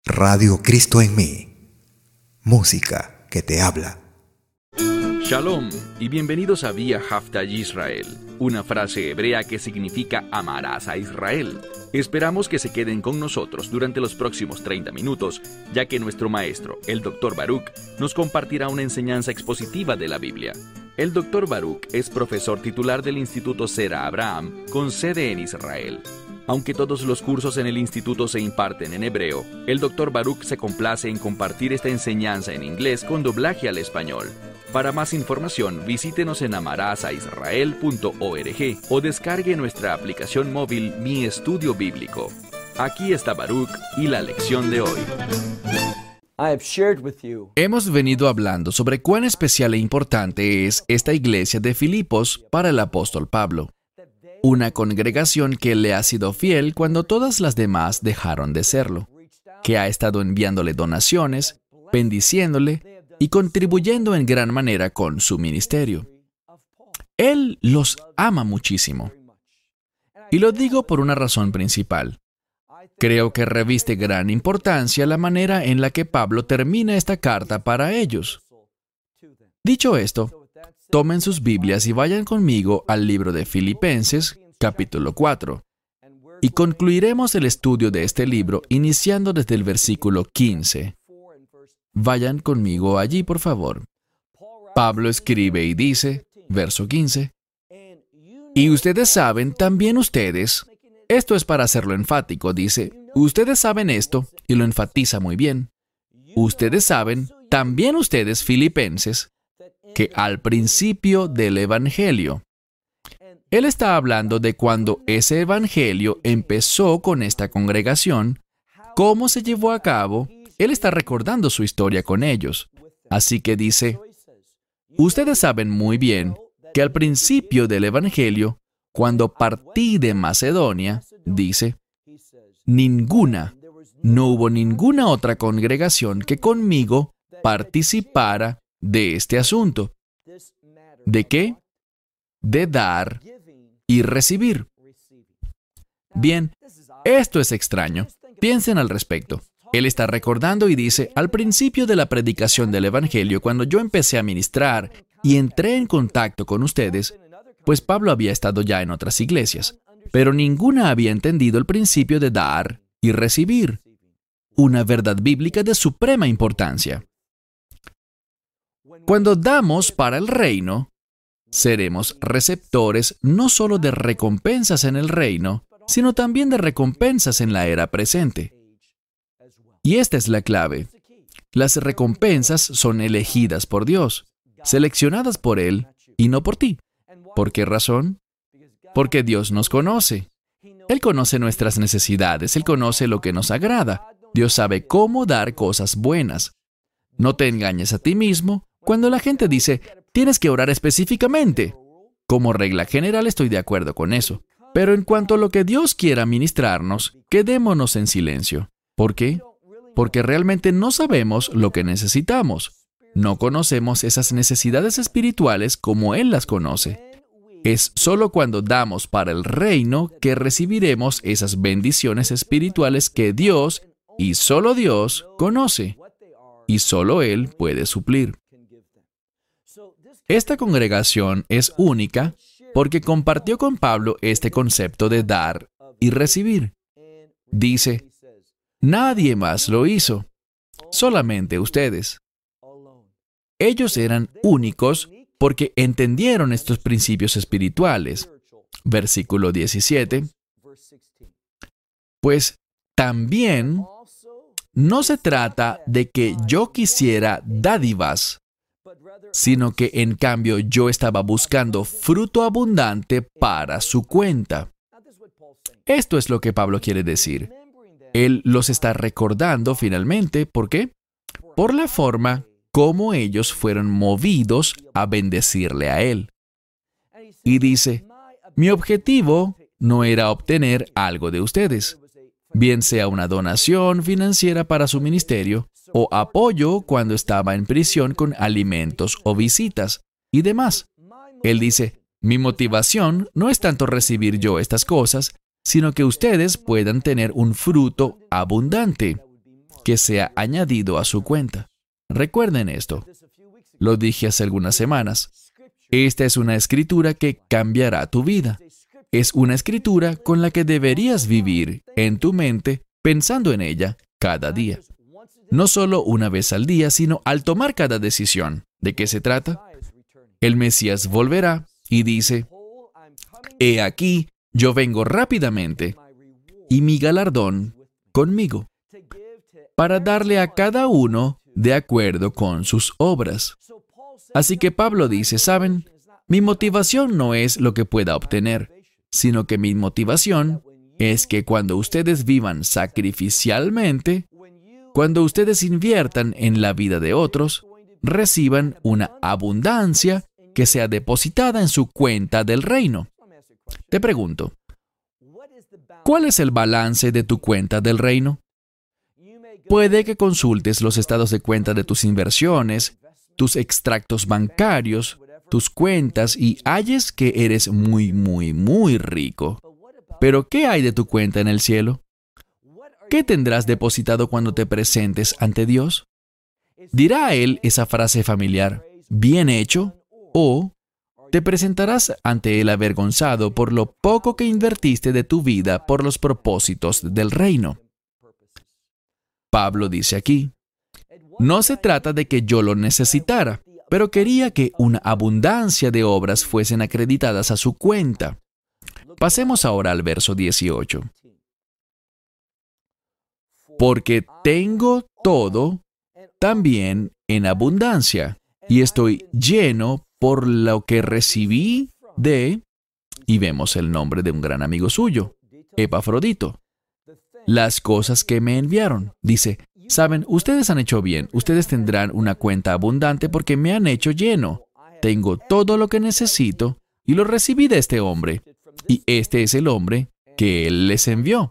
Radio Cristo en mí. Música que te habla. Shalom y bienvenidos a Vía Hafta Yisrael, una frase hebrea que significa amarás a Israel. Esperamos que se queden con nosotros durante los próximos 30 minutos, ya que nuestro maestro, el Dr. Baruch, nos compartirá una enseñanza expositiva de la Biblia. El Dr. Baruch es profesor titular del Instituto Zera Abraham, con sede en Israel. Aunque todos los cursos en el instituto se imparten en hebreo, el Dr. Baruch se complace en compartir esta enseñanza en inglés con doblaje al español. Para más información, visítenos en amarasaisrael.org o descargue nuestra aplicación móvil Mi Estudio Bíblico. Aquí está Baruch y la lección de hoy. Hemos venido hablando sobre cuán especial e importante es esta iglesia de Filipos para el apóstol Pablo. Una congregación que le ha sido fiel cuando todas las demás dejaron de serlo, que ha estado enviándole donaciones, bendiciéndole y contribuyendo en gran manera con su ministerio. Él los ama muchísimo. Y lo digo por una razón principal. Creo que reviste gran importancia la manera en la que Pablo termina esta carta para ellos. Dicho esto, tomen sus Biblias y vayan conmigo al libro de Filipenses, capítulo 4, y concluiremos el estudio de este libro iniciando desde el versículo 15. Vayan conmigo allí, por favor. Pablo escribe y dice, verso 15, y ustedes saben, también ustedes, esto es para hacerlo enfático, dice, ustedes saben esto, y lo enfatiza muy bien. Ustedes saben, también ustedes, filipenses, que al principio del Evangelio. Él está hablando de cuando ese Evangelio empezó con esta congregación, cómo se llevó a cabo. Él está recordando su historia con ellos. Así que dice, ustedes saben muy bien que al principio del Evangelio, cuando partí de Macedonia, dice, no hubo ninguna otra congregación que conmigo participara de este asunto. ¿De qué? De dar y recibir. Bien, esto es extraño. Piensen al respecto. Él está recordando y dice, al principio de la predicación del Evangelio, cuando yo empecé a ministrar y entré en contacto con ustedes, pues Pablo había estado ya en otras iglesias, pero ninguna había entendido el principio de dar y recibir, una verdad bíblica de suprema importancia. Cuando damos para el reino, seremos receptores no solo de recompensas en el reino, sino también de recompensas en la era presente. Y esta es la clave. Las recompensas son elegidas por Dios, seleccionadas por Él y no por ti. ¿Por qué razón? Porque Dios nos conoce. Él conoce nuestras necesidades, Él conoce lo que nos agrada. Dios sabe cómo dar cosas buenas. No te engañes a ti mismo cuando la gente dice, tienes que orar específicamente. Como regla general estoy de acuerdo con eso. Pero en cuanto a lo que Dios quiera ministrarnos, quedémonos en silencio. ¿Por qué? Porque realmente no sabemos lo que necesitamos. No conocemos esas necesidades espirituales como Él las conoce. Es solo cuando damos para el reino que recibiremos esas bendiciones espirituales que Dios, y solo Dios, conoce. Y solo Él puede suplir. Esta congregación es única porque compartió con Pablo este concepto de dar y recibir. Dice, nadie más lo hizo, solamente ustedes. Ellos eran únicos porque entendieron estos principios espirituales. Versículo 17. Pues también no se trata de que yo quisiera dádivas, sino que en cambio yo estaba buscando fruto abundante para su cuenta. Esto es lo que Pablo quiere decir. Él los está recordando finalmente. ¿Por qué? Por la forma como ellos fueron movidos a bendecirle a Él. Y dice, mi objetivo no era obtener algo de ustedes, bien sea una donación financiera para su ministerio o apoyo cuando estaba en prisión con alimentos o visitas y demás. Él dice, mi motivación no es tanto recibir yo estas cosas, sino que ustedes puedan tener un fruto abundante, que sea añadido a su cuenta. Recuerden esto. Lo dije hace algunas semanas. Esta es una escritura que cambiará tu vida. Es una escritura con la que deberías vivir en tu mente pensando en ella cada día. No solo una vez al día, sino al tomar cada decisión. ¿De qué se trata? El Mesías volverá y dice, «He aquí, yo vengo rápidamente, y mi galardón conmigo, para darle a cada uno de acuerdo con sus obras». Así que Pablo dice, ¿saben? Mi motivación no es lo que pueda obtener, sino que mi motivación es que cuando ustedes vivan sacrificialmente, cuando ustedes inviertan en la vida de otros, reciban una abundancia que sea depositada en su cuenta del reino. Te pregunto, ¿cuál es el balance de tu cuenta del reino? Puede que consultes los estados de cuenta de tus inversiones, tus extractos bancarios, tus cuentas y halles que eres muy rico. Pero ¿qué hay de tu cuenta en el cielo? ¿Qué tendrás depositado cuando te presentes ante Dios? ¿Dirá a Él esa frase familiar, bien hecho? ¿O te presentarás ante Él avergonzado por lo poco que invertiste de tu vida por los propósitos del reino? Pablo dice aquí, no se trata de que yo lo necesitara, pero quería que una abundancia de obras fuesen acreditadas a su cuenta. Pasemos ahora al verso 18. Porque tengo todo también en abundancia, y estoy lleno por lo que recibí de, y vemos el nombre de un gran amigo suyo, Epafrodito, las cosas que me enviaron. Dice, saben, ustedes han hecho bien, ustedes tendrán una cuenta abundante porque me han hecho lleno. Tengo todo lo que necesito y lo recibí de este hombre, y este es el hombre que él les envió.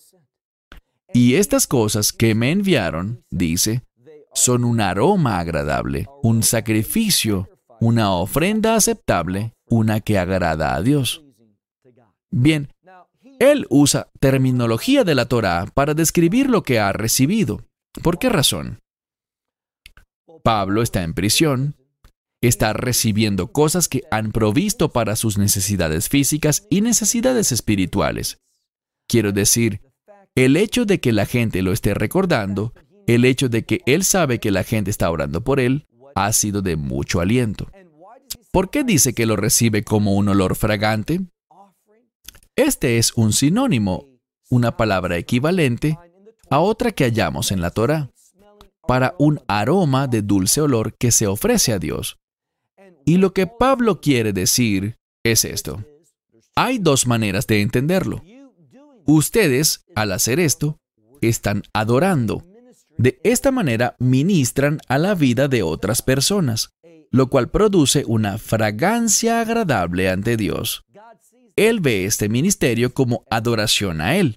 Y estas cosas que me enviaron, dice, son un aroma agradable, un sacrificio, una ofrenda aceptable, una que agrada a Dios. Bien, él usa terminología de la Torá para describir lo que ha recibido. ¿Por qué razón? Pablo está en prisión, está recibiendo cosas que han provisto para sus necesidades físicas y necesidades espirituales. Quiero decir, el hecho de que la gente lo esté recordando, el hecho de que él sabe que la gente está orando por él, ha sido de mucho aliento. ¿Por qué dice que lo recibe como un olor fragante? Este es un sinónimo, una palabra equivalente a otra que hallamos en la Torá, para un aroma de dulce olor que se ofrece a Dios. Y lo que Pablo quiere decir es esto. Hay dos maneras de entenderlo. Ustedes, al hacer esto, están adorando. De esta manera ministran a la vida de otras personas, lo cual produce una fragancia agradable ante Dios. Él ve este ministerio como adoración a Él.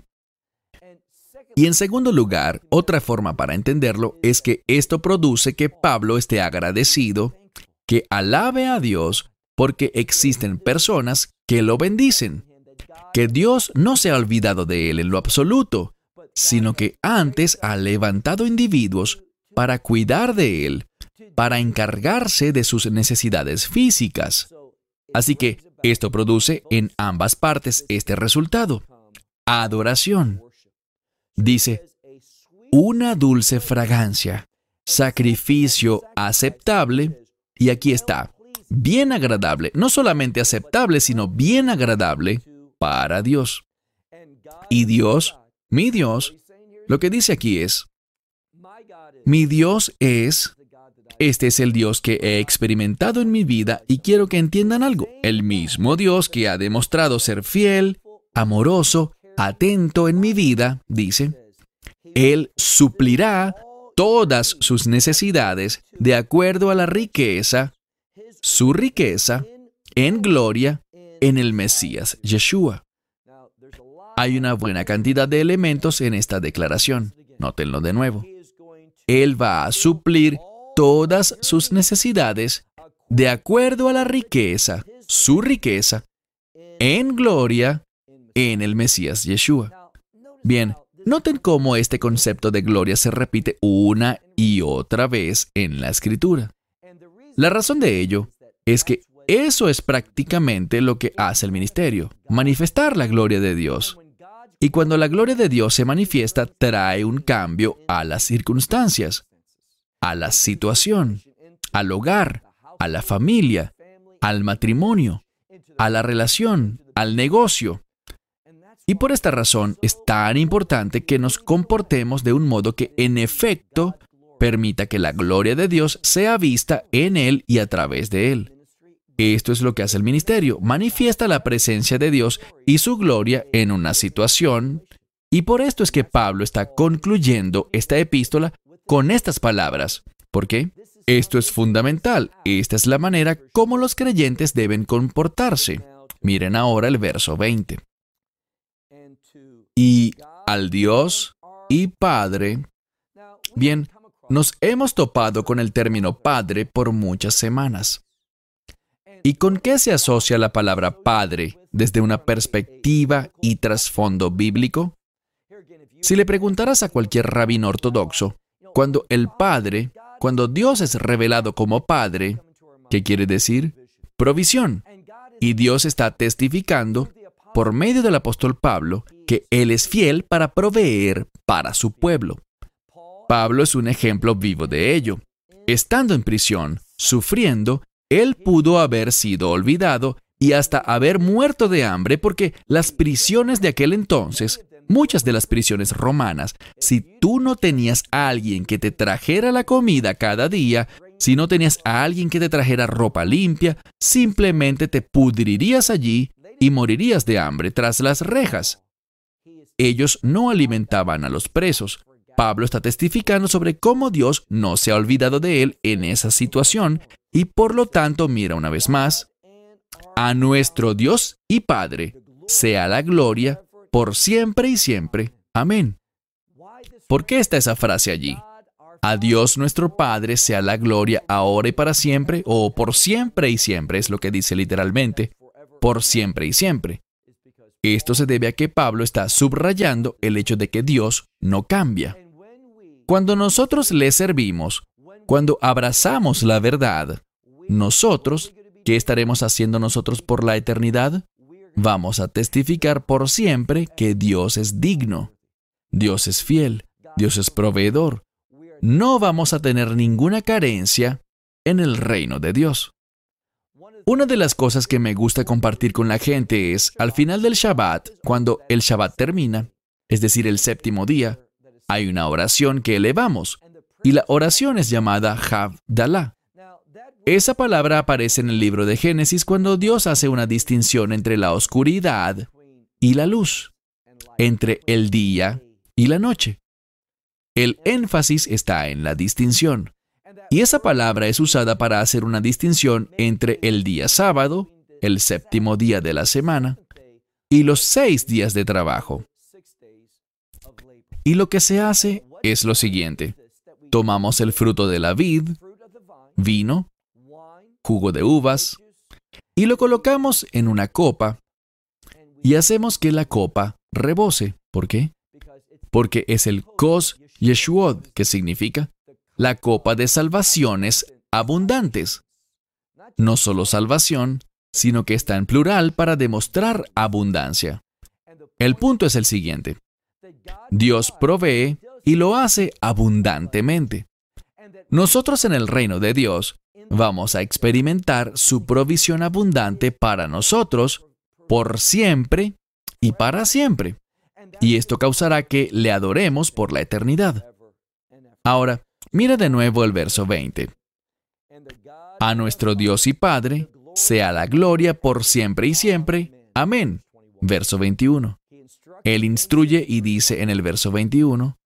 Y en segundo lugar, otra forma para entenderlo es que esto produce que Pablo esté agradecido, que alabe a Dios porque existen personas que lo bendicen, que Dios no se ha olvidado de él en lo absoluto, sino que antes ha levantado individuos para cuidar de él, para encargarse de sus necesidades físicas. Así que esto produce en ambas partes este resultado: adoración. Dice, una dulce fragancia, sacrificio aceptable, y aquí está, bien agradable, no solamente aceptable, sino bien agradable para Dios. Y Dios, mi Dios, lo que dice aquí es, mi Dios es, este es el Dios que he experimentado en mi vida y quiero que entiendan algo. El mismo Dios que ha demostrado ser fiel, amoroso, atento en mi vida, dice, Él suplirá todas sus necesidades de acuerdo a la riqueza, su riqueza, en gloria, en el Mesías Yeshua. Hay una buena cantidad de elementos en esta declaración. Nótenlo de nuevo. Él va a suplir todas sus necesidades de acuerdo a la riqueza, su riqueza, en gloria, en el Mesías Yeshua. Bien, Noten cómo este concepto de gloria se repite una y otra vez en la Escritura. La razón de ello es que eso es prácticamente lo que hace el ministerio, manifestar la gloria de Dios. Y cuando la gloria de Dios se manifiesta, trae un cambio a las circunstancias, a la situación, al hogar, a la familia, al matrimonio, a la relación, al negocio. Y por esta razón es tan importante que nos comportemos de un modo que, en efecto, permita que la gloria de Dios sea vista en Él y a través de Él. Esto es lo que hace el ministerio, manifiesta la presencia de Dios y su gloria en una situación, y por esto es que Pablo está concluyendo esta epístola con estas palabras. ¿Por qué? Esto es fundamental. Esta es la manera como los creyentes deben comportarse. Miren ahora el verso 20. Y al Dios y Padre. Bien, nos hemos topado con el término Padre por muchas semanas. ¿Y con qué se asocia la palabra Padre desde una perspectiva y trasfondo bíblico? Si le preguntaras a cualquier rabino ortodoxo, cuando Dios es revelado como Padre, ¿qué quiere decir? Provisión. Y Dios está testificando, por medio del apóstol Pablo, que Él es fiel para proveer para su pueblo. Pablo es un ejemplo vivo de ello. Estando en prisión, sufriendo, él pudo haber sido olvidado y hasta haber muerto de hambre porque las prisiones de aquel entonces, muchas de las prisiones romanas, si tú no tenías a alguien que te trajera la comida cada día, si no tenías a alguien que te trajera ropa limpia, simplemente te pudrirías allí y morirías de hambre tras las rejas. Ellos no alimentaban a los presos. Pablo está testificando sobre cómo Dios no se ha olvidado de él en esa situación y por lo tanto, mira una vez más, a nuestro Dios y Padre sea la gloria por siempre y siempre. Amén. ¿Por qué está esa frase allí? A Dios nuestro Padre sea la gloria ahora y para siempre, o por siempre y siempre, es lo que dice literalmente, por siempre y siempre. Esto se debe a que Pablo está subrayando el hecho de que Dios no cambia. Cuando nosotros le servimos, cuando abrazamos la verdad, nosotros, ¿qué estaremos haciendo nosotros por la eternidad? Vamos a testificar por siempre que Dios es digno, Dios es fiel, Dios es proveedor. No vamos a tener ninguna carencia en el reino de Dios. Una de las cosas que me gusta compartir con la gente es, al final del Shabbat, cuando el Shabbat termina, es decir, el séptimo día, hay una oración que elevamos, y la oración es llamada Havdalah. Esa palabra aparece en el libro de Génesis cuando Dios hace una distinción entre la oscuridad y la luz, entre el día y la noche. El énfasis está en la distinción. Y esa palabra es usada para hacer una distinción entre el día sábado, el séptimo día de la semana, y los 6 días de trabajo. Y lo que se hace es lo siguiente. Tomamos el fruto de la vid, vino, jugo de uvas, y lo colocamos en una copa y hacemos que la copa rebose. ¿Por qué? Porque es el Kos Yeshuot, que significa la copa de salvaciones abundantes. No solo salvación, sino que está en plural para demostrar abundancia. El punto es el siguiente. Dios provee y lo hace abundantemente. Nosotros en el reino de Dios vamos a experimentar su provisión abundante para nosotros por siempre y para siempre. Y esto causará que le adoremos por la eternidad. Ahora, mira de nuevo el verso 20. A nuestro Dios y Padre sea la gloria por siempre y siempre. Amén. Verso 21. Él instruye y dice en el verso 21,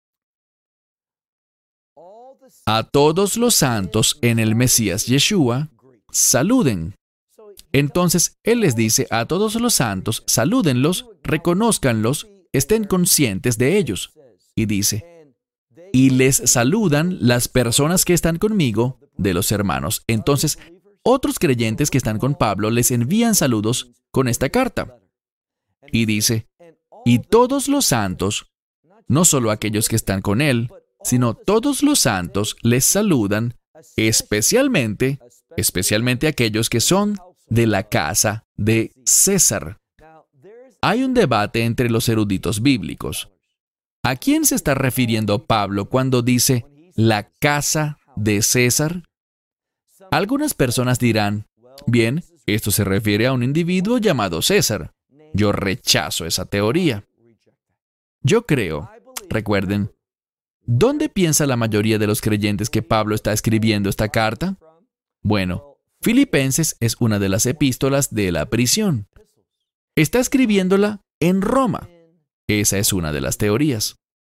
a todos los santos en el Mesías Yeshua, saluden. Entonces, Él les dice a todos los santos, salúdenlos, reconózcanlos, estén conscientes de ellos. Y dice, y les saludan las personas que están conmigo de los hermanos. Entonces, otros creyentes que están con Pablo les envían saludos con esta carta. Y dice, y todos los santos, No solo aquellos que están con él, sino todos los santos les saludan, especialmente aquellos que son de la casa de César. Hay un debate entre los eruditos bíblicos. ¿A quién se está refiriendo Pablo cuando dice la casa de César? Algunas personas dirán, bien, esto se refiere a un individuo llamado César. Yo rechazo esa teoría. Yo creo, recuerden, ¿dónde piensa la mayoría de los creyentes que Pablo está escribiendo esta carta? Bueno, Filipenses es una de las epístolas de la prisión. Está escribiéndola en Roma. Esa es una de las teorías.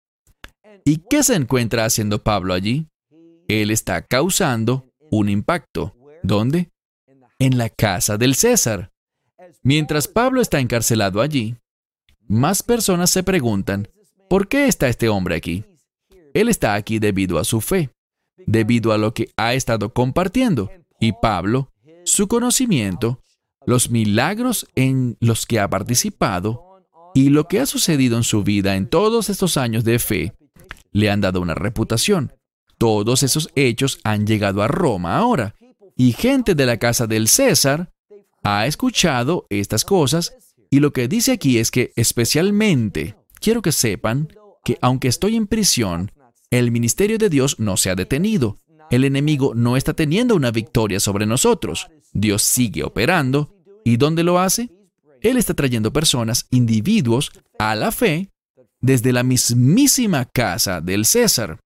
¿Y qué se encuentra haciendo Pablo allí? Él está causando un impacto. ¿Dónde? En la casa del César. Mientras Pablo está encarcelado allí, más personas se preguntan, ¿por qué está este hombre aquí? Él está aquí debido a su fe, debido a lo que ha estado compartiendo. Y Pablo, su conocimiento, los milagros en los que ha participado y lo que ha sucedido en su vida en todos estos años de fe, le han dado una reputación. Todos esos hechos han llegado a Roma ahora. Y gente de la casa del César ha escuchado estas cosas, y lo que dice aquí es que especialmente quiero que sepan que aunque estoy en prisión, el ministerio de Dios no se ha detenido. El enemigo no está teniendo una victoria sobre nosotros. Dios sigue operando. ¿Y dónde lo hace? Él está trayendo personas, individuos, a la fe desde la mismísima casa del César.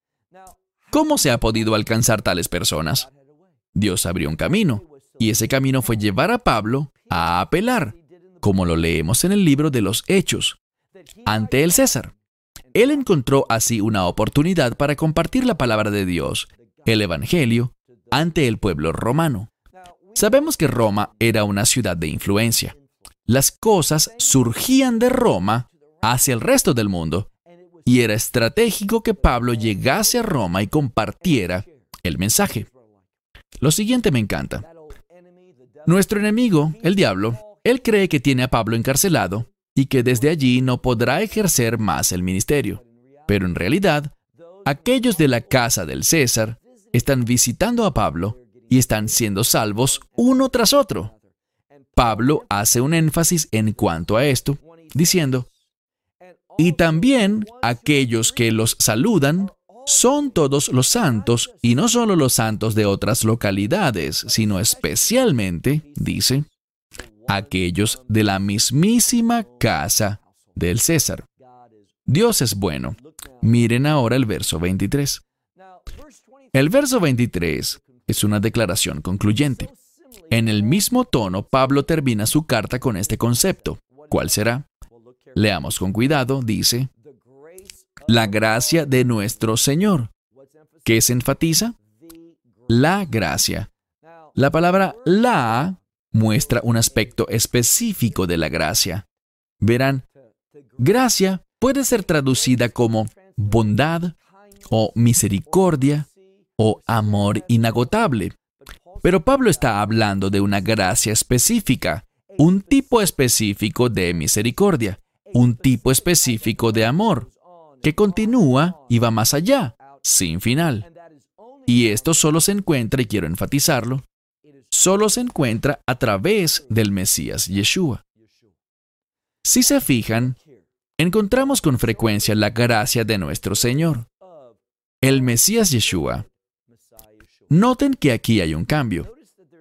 ¿Cómo se ha podido alcanzar tales personas? Dios abrió un camino, y ese camino fue llevar a Pablo a apelar, como lo leemos en el libro de los Hechos, ante el César. Él encontró así una oportunidad para compartir la palabra de Dios, el Evangelio, ante el pueblo romano. Sabemos que Roma era una ciudad de influencia. Las cosas surgían de Roma hacia el resto del mundo, y era estratégico que Pablo llegase a Roma y compartiera el mensaje. Lo siguiente me encanta. Nuestro enemigo, el diablo, él cree que tiene a Pablo encarcelado y que desde allí no podrá ejercer más el ministerio. Pero en realidad, aquellos de la casa del César están visitando a Pablo y están siendo salvos uno tras otro. Pablo hace un énfasis en cuanto a esto, diciendo, y también aquellos que los saludan son todos los santos, y no solo los santos de otras localidades, sino especialmente, dice, aquellos de la mismísima casa del César. Dios es bueno. Miren ahora el verso 23. El verso 23 es una declaración concluyente. En el mismo tono, Pablo termina su carta con este concepto. ¿Cuál será? Leamos con cuidado, dice, la gracia de nuestro Señor. ¿Qué se enfatiza? La gracia. La palabra la muestra un aspecto específico de la gracia. Verán, gracia puede ser traducida como bondad o misericordia o amor inagotable. Pero Pablo está hablando de una gracia específica, un tipo específico de misericordia, un tipo específico de amor, que continúa y va más allá, sin final. Y esto solo se encuentra, y quiero enfatizarlo, solo se encuentra a través del Mesías Yeshua. Si se fijan, encontramos con frecuencia la gracia de nuestro Señor, el Mesías Yeshua. Noten que aquí hay un cambio.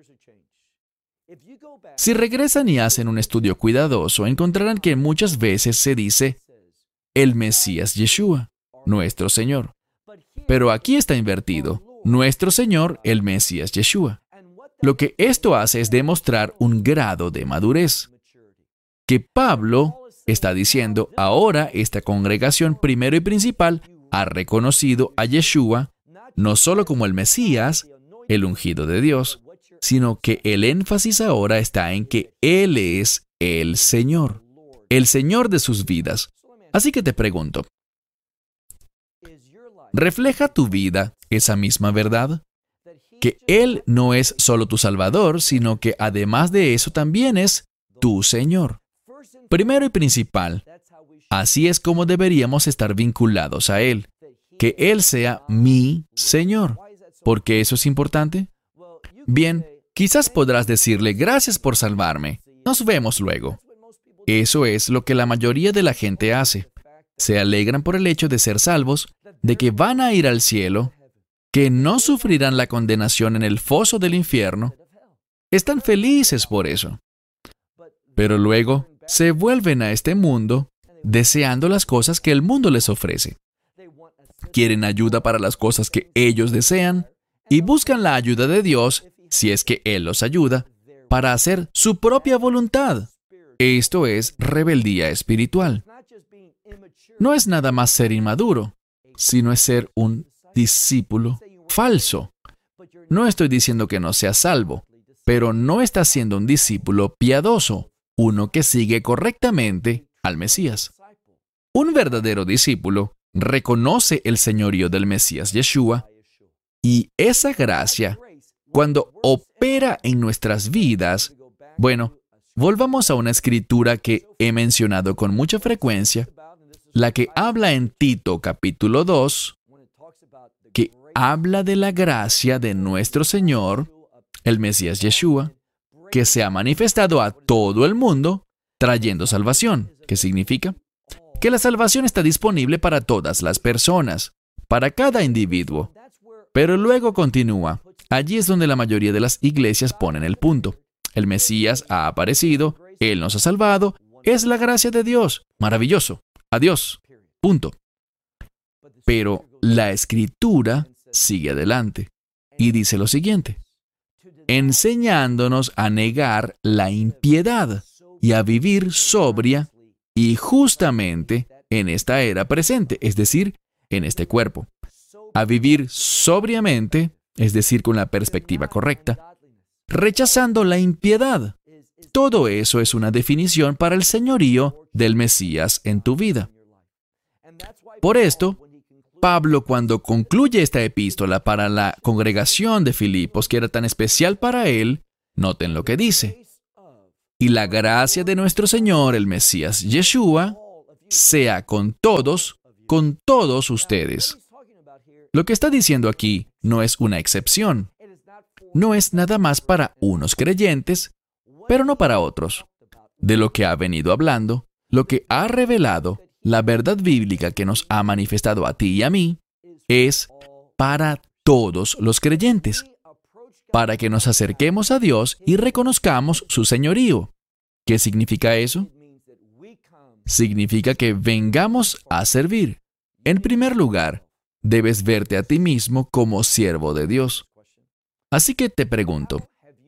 Si regresan y hacen un estudio cuidadoso, encontrarán que muchas veces se dice el Mesías Yeshua, nuestro Señor. Pero aquí está invertido, nuestro Señor, el Mesías Yeshua. Lo que esto hace es demostrar un grado de madurez. Que Pablo está diciendo, ahora esta congregación primero y principal ha reconocido a Yeshua no solo como el Mesías, el ungido de Dios, sino que el énfasis ahora está en que Él es el Señor de sus vidas. Así que te pregunto, ¿refleja tu vida esa misma verdad? Que Él no es solo tu Salvador, sino que además de eso también es tu Señor. Primero y principal, Así es como deberíamos estar vinculados a Él, que Él sea mi Señor. ¿Por qué eso es importante? Bien, quizás podrás decirle, gracias por salvarme, nos vemos luego. Eso es lo que la mayoría de la gente hace. Se alegran por el hecho de ser salvos, de que van a ir al cielo, que no sufrirán la condenación en el foso del infierno. Están felices por eso. Pero luego se vuelven a este mundo deseando las cosas que el mundo les ofrece. Quieren ayuda para las cosas que ellos desean y buscan la ayuda de Dios, si es que Él los ayuda, para hacer su propia voluntad. Esto es rebeldía espiritual. No es nada más ser inmaduro, sino es ser un discípulo falso. No estoy diciendo que no seas salvo, pero no estás siendo un discípulo piadoso, uno que sigue correctamente al Mesías. Un verdadero discípulo reconoce el señorío del Mesías Yeshua y esa gracia, cuando opera en nuestras vidas, bueno, volvamos a una escritura que he mencionado con mucha frecuencia, la que habla en Tito capítulo 2, que habla de la gracia de nuestro Señor, el Mesías Yeshua, que se ha manifestado a todo el mundo, trayendo salvación. ¿Qué significa? Que la salvación está disponible para todas las personas, para cada individuo. Pero luego continúa. Allí es donde la mayoría de las iglesias ponen el punto. El Mesías ha aparecido, Él nos ha salvado, es la gracia de Dios. Maravilloso. Adiós. Punto. Pero la Escritura sigue adelante y dice lo siguiente: enseñándonos a negar la impiedad y a vivir sobria y justamente en esta era presente, es decir, en este cuerpo. A vivir sobriamente, es decir, con la perspectiva correcta, rechazando la impiedad. Todo eso es una definición para el señorío del Mesías en tu vida. Por esto, Pablo, cuando concluye esta epístola para la congregación de Filipos, que era tan especial para él, noten lo que dice: y la gracia de nuestro Señor, el Mesías Yeshua, sea con todos ustedes. Lo que está diciendo aquí no es una excepción. No es nada más para unos creyentes, pero no para otros. De lo que ha venido hablando, lo que ha revelado, la verdad bíblica que nos ha manifestado a ti y a mí, es para todos los creyentes, para que nos acerquemos a Dios y reconozcamos su señorío. ¿Qué significa eso? Significa que vengamos a servir. En primer lugar, debes verte a ti mismo como siervo de Dios. Así que te pregunto,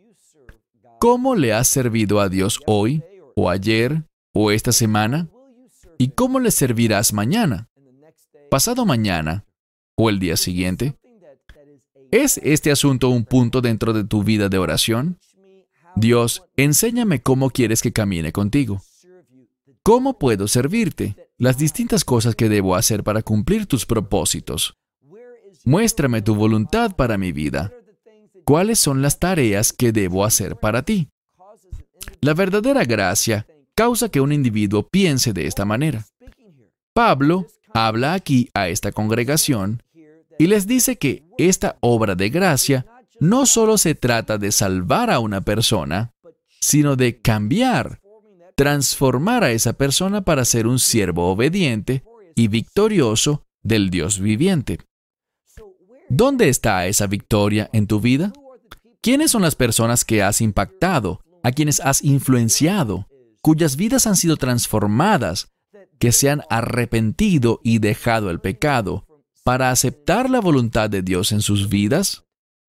¿cómo le has servido a Dios hoy, o ayer, o esta semana? ¿Y cómo le servirás mañana, pasado mañana, o el día siguiente? ¿Es este asunto un punto dentro de tu vida de oración? Dios, enséñame cómo quieres que camine contigo. ¿Cómo puedo servirte? Las distintas cosas que debo hacer para cumplir tus propósitos. Muéstrame tu voluntad para mi vida. ¿Cuáles son las tareas que debo hacer para ti? La verdadera gracia causa que un individuo piense de esta manera. Pablo habla aquí a esta congregación y les dice que esta obra de gracia no solo se trata de salvar a una persona, sino de cambiar, transformar a esa persona para ser un siervo obediente y victorioso del Dios viviente. ¿Dónde está esa victoria en tu vida? ¿Quiénes son las personas que has impactado, a quienes has influenciado, cuyas vidas han sido transformadas, que se han arrepentido y dejado el pecado para aceptar la voluntad de Dios en sus vidas?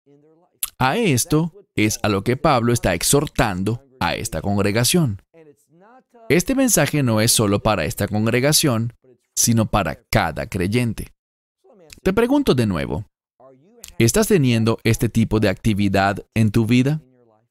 A esto es a lo que Pablo está exhortando a esta congregación. Este mensaje no es solo para esta congregación, sino para cada creyente. Te pregunto de nuevo, ¿estás teniendo este tipo de actividad en tu vida?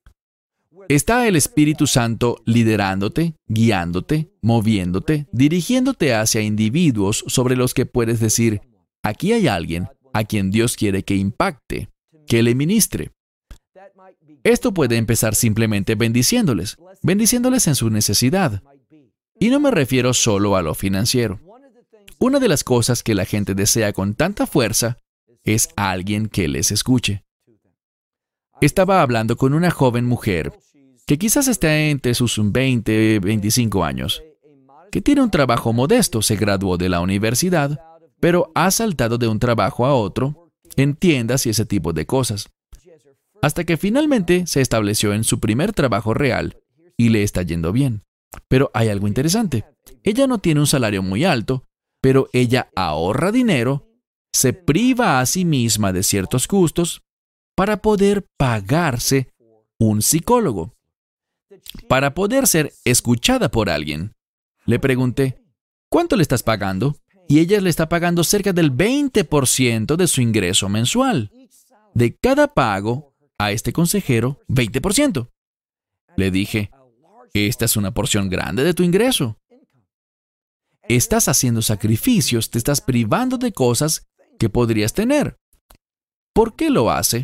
¿Está el Espíritu Santo liderándote, guiándote, moviéndote, dirigiéndote hacia individuos sobre los que puedes decir, aquí hay alguien a quien Dios quiere que impacte, que le ministre? Esto puede empezar simplemente bendiciéndoles en su necesidad. Y no me refiero solo a lo financiero. Una de las cosas que la gente desea con tanta fuerza es alguien que les escuche. Estaba hablando con una joven mujer que quizás esté entre sus 20 y 25 años, que tiene un trabajo modesto, se graduó de la universidad, pero ha saltado de un trabajo a otro, en tiendas y ese tipo de cosas, hasta que finalmente se estableció en su primer trabajo real y le está yendo bien. Pero hay algo interesante. Ella no tiene un salario muy alto, pero ella ahorra dinero, se priva a sí misma de ciertos gustos para poder pagarse un psicólogo, para poder ser escuchada por alguien. Le pregunté, ¿cuánto le estás pagando? Y ella le está pagando cerca del 20% de su ingreso mensual. De cada pago a este consejero, 20%. Le dije, esta es una porción grande de tu ingreso. Estás haciendo sacrificios, te estás privando de cosas que podrías tener. ¿Por qué lo hace?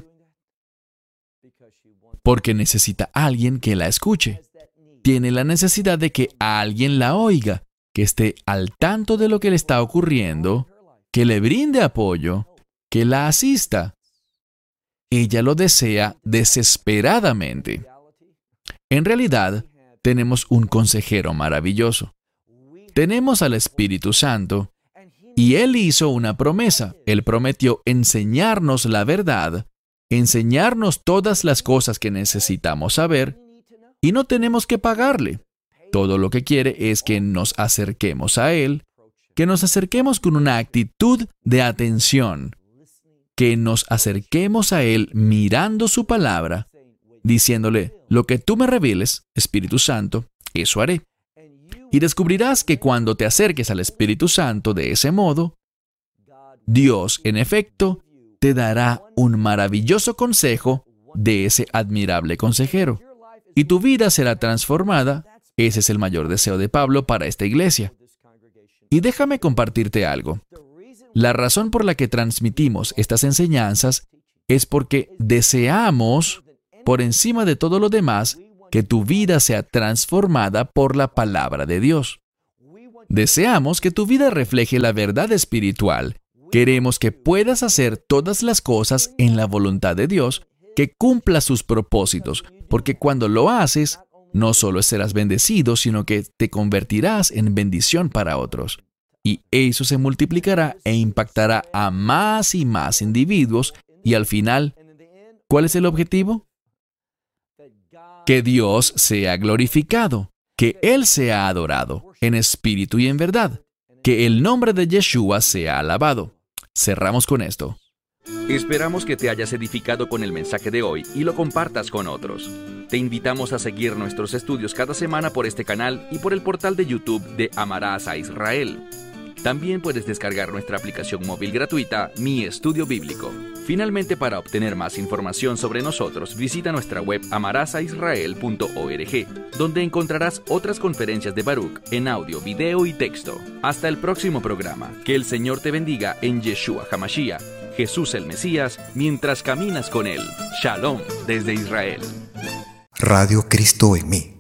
Porque necesita a alguien que la escuche. Tiene la necesidad de que alguien la oiga, que esté al tanto de lo que le está ocurriendo, que le brinde apoyo, que la asista. Ella lo desea desesperadamente. En realidad, tenemos un consejero maravilloso. Tenemos al Espíritu Santo, y Él hizo una promesa. Él prometió enseñarnos la verdad, enseñarnos todas las cosas que necesitamos saber, y no tenemos que pagarle. Todo lo que quiere es que nos acerquemos a Él, que nos acerquemos con una actitud de atención, que nos acerquemos a Él mirando su palabra, diciéndole, lo que tú me reveles, Espíritu Santo, eso haré. Y descubrirás que cuando te acerques al Espíritu Santo de ese modo, Dios, en efecto, te dará un maravilloso consejo de ese admirable consejero. Y tu vida será transformada. Ese es el mayor deseo de Pablo para esta iglesia. Y déjame compartirte algo. La razón por la que transmitimos estas enseñanzas es porque deseamos, por encima de todo lo demás, que tu vida sea transformada por la palabra de Dios. Deseamos que tu vida refleje la verdad espiritual. Queremos que puedas hacer todas las cosas en la voluntad de Dios, que cumpla sus propósitos, porque cuando lo haces, no solo serás bendecido, sino que te convertirás en bendición para otros. Y eso se multiplicará e impactará a más y más individuos, y al final, ¿cuál es el objetivo? Que Dios sea glorificado, que Él sea adorado, en espíritu y en verdad, que el nombre de Yeshua sea alabado. Cerramos con esto. Esperamos que te hayas edificado con el mensaje de hoy y lo compartas con otros. Te invitamos a seguir nuestros estudios cada semana por este canal y por el portal de YouTube de Amarás a Israel. También puedes descargar nuestra aplicación móvil gratuita, Mi Estudio Bíblico. Finalmente, para obtener más información sobre nosotros, visita nuestra web amarasaisrael.org, donde encontrarás otras conferencias de Baruch en audio, video y texto. Hasta el próximo programa. Que el Señor te bendiga en Yeshua HaMashiach, Jesús el Mesías, mientras caminas con Él. Shalom desde Israel. Radio Cristo en mí.